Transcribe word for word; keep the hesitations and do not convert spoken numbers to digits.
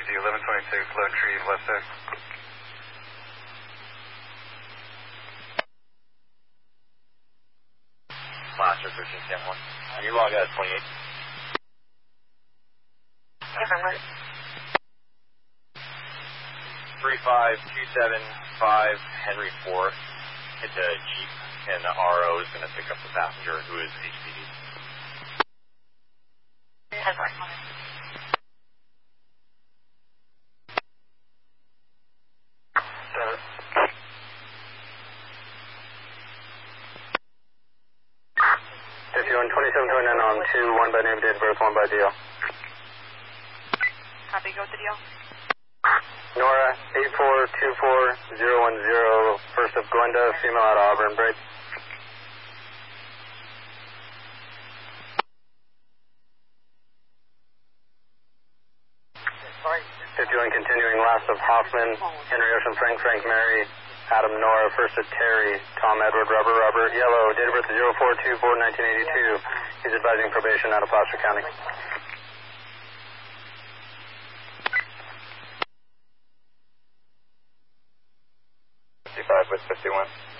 fifty, eleven twenty-six, Lone Tree, West Side. Master thirteen ten one. You log out at twenty-eight. three five two seven five Henry four. It's a Jeep, and the R O is going to pick up the passenger who is H P D. fifty-one twenty-seven twenty-nine on two, one by name, date of birth, one by D L. Copy, go with the D L. Nora, eight four two four zero one zero, first of Glenda, female out of Auburn, break. fifty-one continuing, last of Hoffman, Henry Ocean, Frank, Frank, Mary, Adam, Nora, first of Terry, Tom, Edward, Robert, Robert, Yellow, date of birth zero four two four nineteen eighty-two. He's advising probation out of Placer County. fifty-five with fifty-one.